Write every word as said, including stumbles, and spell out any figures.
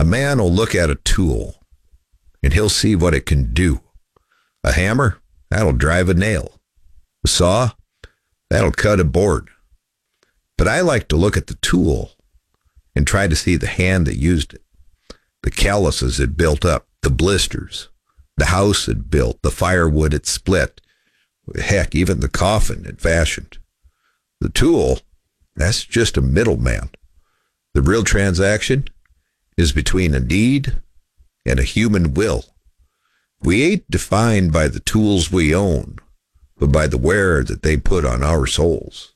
A man will look at a tool, and he'll see what it can do. A hammer, that'll drive a nail. A saw, that'll cut a board. But I like to look at the tool and try to see the hand that used it. The calluses it built up, the blisters, the house it built, the firewood it split, heck, even the coffin it fashioned. The tool, that's just a middleman. The real transaction is between a need and a human will. We ain't defined by the tools we own, but by the wear that they put on our souls.